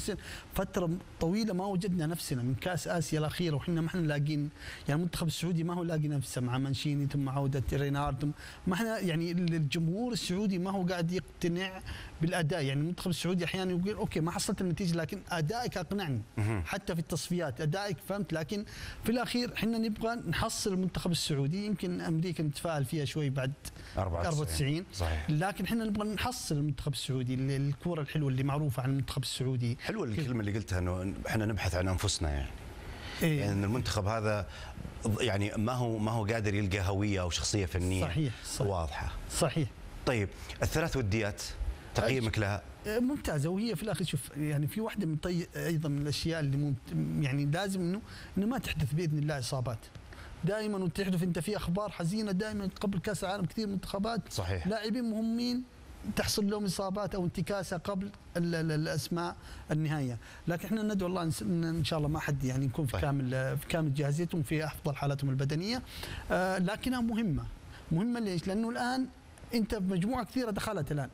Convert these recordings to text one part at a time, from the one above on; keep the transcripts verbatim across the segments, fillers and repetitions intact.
دونسين فتره طويله ما وجدنا نفسنا من كاس اسيا الاخيره واحنا ما احنا لاقين، يعني المنتخب السعودي ما هو لاقي نفسه مع مانشيني ثم عوده رينارد، ما احنا يعني الجمهور السعودي ما هو قاعد يقتنع بالاداء. يعني المنتخب السعودي احيانا يقول اوكي ما حصلت النتيجه لكن ادائك اقنعني حتى في التصفيات ادائك فهمت، لكن في الاخير احنا نبغى نحصل المنتخب السعودي. يمكن امريكا نتفائل فيها شوي بعد أربعة وتسعين صحيح، لكن احنا نبغى نحصل المنتخب السعودي، الكوره الحلوه اللي معروفه عن المنتخب السعودي. حلوه الكلمه اللي قلتها انه احنا نبحث عن انفسنا، يعني إيه؟ يعني المنتخب هذا يعني ما هو ما هو قادر يلقى هويه او شخصيه فنيه صحيح, صحيح واضحه. صحيح. طيب الثلاث وديات تقييمك لها؟ ممتازه، وهي في الاخير شوف يعني في واحده من طي... ايضا من الاشياء اللي ممت... يعني لازم انه انه ما تحدث باذن الله اصابات دائما، وتحدث انت في اخبار حزينه دائما قبل كاس العالم كثير منتخبات صحيح لاعبين مهمين تحصل لهم اصابات او انتكاسه قبل ال ال الاسماء النهائيه، لكن احنا ندعو الله ان شاء الله ما حد يعني يكون في طيب. كامل في كامل جاهزيتهم في افضل حالاتهم البدنيه، آه لكنها مهمه. مهمه ليش؟ لانه الان انت بمجموعه كثيره دخلت الان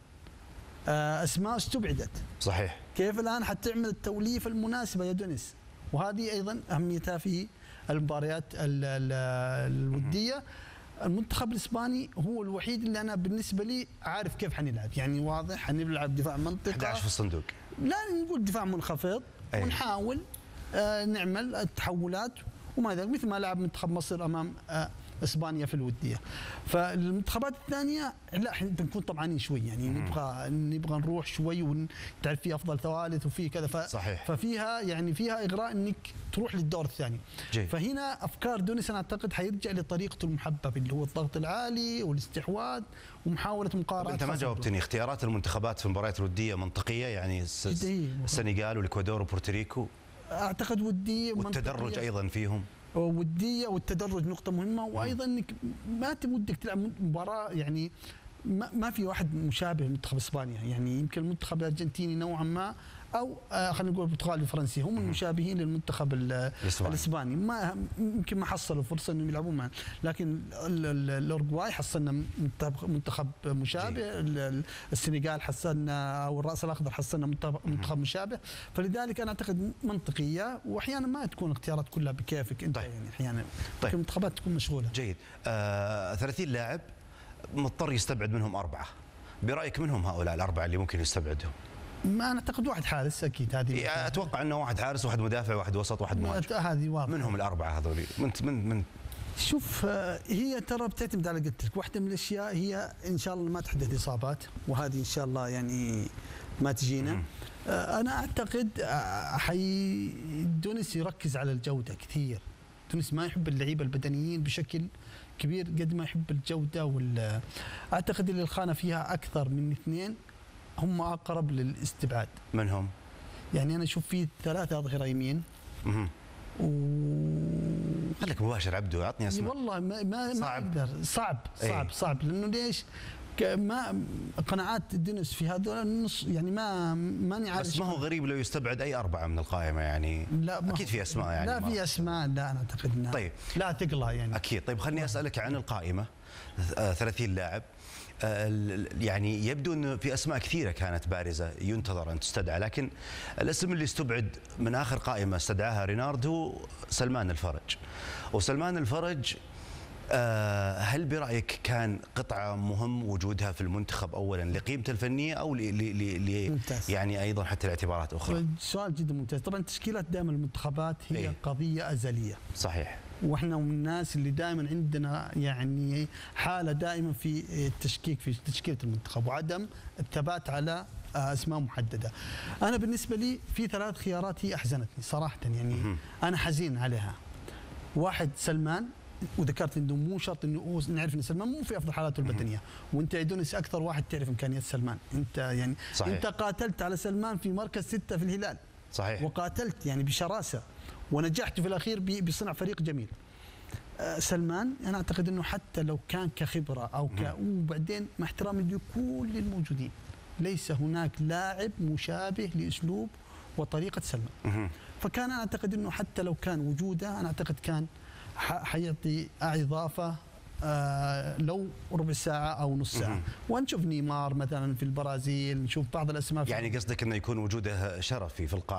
آه اسماء استبعدت. صحيح. كيف الان حتعمل التوليفه المناسبه يا دونيس؟ وهذه ايضا اهميتها في المباريات ال ال الوديه. المنتخب الاسباني هو الوحيد اللي انا بالنسبه لي عارف كيف حنلعب، يعني واضح حنلعب دفاع منطقه أحد عشر في الصندوق، لا نقول دفاع منخفض أيه. ونحاول آه نعمل التحولات وما ذلك مثل ما لعب منتخب مصر امام آه اسبانيا في الوديه. فالمنتخبات الثانيه لا احنا بنكون طمعانين شوي، يعني نبغى نبغى نروح شوي وتعرف في افضل ثوالث وفي كذا ف صحيح. ففيها يعني فيها اغراء انك تروح للدور الثاني. جي. فهنا افكار دونيس انا اعتقد حيرجع لطريقته المحببه اللي هو الضغط العالي والاستحواذ ومحاوله مقارنه. انت ما جاوبتني، اختيارات المنتخبات في المباريات الوديه منطقيه؟ يعني السنغال والإكوادور وبورتوريكو اعتقد وديه والتدرج منطقية. ايضا فيهم وديه والتدرج نقطه مهمه، وايضا انك ما تودك تلعب مباراه يعني ما, ما في واحد مشابه لمنتخب اسبانيا، يعني يمكن المنتخب الارجنتيني نوعا ما او آه خلينا نقول البرتغالي الفرنسي هم المشابهين للمنتخب الاسباني، ما يمكن ما حصلوا فرصه انهم يلعبون معنا، لكن الاورجواي حصلنا منتخب مشابه، السنغال حصلنا او الراس الاخضر حصلنا منتخب مشابه، فلذلك انا اعتقد منطقيه، واحيانا ما تكون الاختيارات كلها بكيفك انت. طيب. يعني احيانا طيب. المنتخبات تكون مشغوله. جيد. آه ثلاثين لاعب مضطر يستبعد منهم اربعه، برايك منهم هؤلاء الاربعه اللي ممكن يستبعدهم؟ ما انا اعتقد واحد حارس اكيد، هذه اتوقع انه واحد حارس واحد مدافع واحد وسط واحد مهاجم، هذه واضحه. منهم الاربعه هذول من من من شوف هي ترى بتعتمد على قلت لك، واحده من الاشياء هي ان شاء الله ما تحدث اصابات، وهذه ان شاء الله يعني ما تجينا. انا اعتقد حي دونيس يركز على الجوده كثير، دونيس ما يحب اللعيبه البدنيين بشكل كبير قد ما يحب الجوده، وال اعتقد اللي الخانه فيها اكثر من اثنين هم اقرب للاستبعاد. من هم؟ يعني انا اشوف في ثلاثه اظهره يمين. اها و خليك مباشر عبدو، اعطني اسماء. والله ما ما صعب. اقدر، صعب صعب أي. صعب لانه ليش؟ ما قناعات دونيس في هذول النص يعني ما ماني عارف. بس ما هو غريب لو يستبعد اي اربعه من القائمه يعني؟ لا اكيد في اسماء يعني. لا في اسماء، لا انا اعتقد انها طيب لا تقلى يعني. اكيد. طيب خليني اسالك عن القائمه، ثلاثين لاعب، يعني يبدو انه في اسماء كثيره كانت بارزه ينتظر ان تستدعى، لكن الاسم اللي استبعد من اخر قائمه استدعاها رينارد هو سلمان الفرج. وسلمان الفرج هل برايك كان قطعه مهم وجودها في المنتخب اولا لقيمته الفنيه او ل ل يعني ايضا حتى لاعتبارات اخرى؟ سؤال جدا ممتاز. طبعا تشكيلات دائما المنتخبات هي إيه؟ قضيه ازليه. صحيح. واحنا من الناس اللي دائما عندنا يعني حاله دائما في التشكيك في تشكيله المنتخب وعدم الثبات على اسماء محدده. انا بالنسبه لي في ثلاث خيارات هي احزنتني صراحه، يعني انا حزين عليها. واحد سلمان، وذكرت انه مو شرط انه نعرف ان سلمان مو في افضل حالاته البدنيه، وانت يا دونيس اكثر واحد تعرف امكانيات سلمان، انت يعني صحيح. انت قاتلت على سلمان في مركز سته في الهلال. صحيح. وقاتلت يعني بشراسه ونجحت في الاخير بصنع فريق جميل. أه سلمان انا اعتقد انه حتى لو كان كخبره او ك وبعدين مع احترامي لكل الموجودين ليس هناك لاعب مشابه لاسلوب وطريقه سلمان. فكان انا اعتقد انه حتى لو كان وجوده انا اعتقد كان حيعطي اضافه آه لو ربع ساعه او نص ساعه. ونشوف نيمار مثلا في البرازيل، نشوف بعض الاسماء. يعني قصدك انه يكون وجوده شرفي في القائمه؟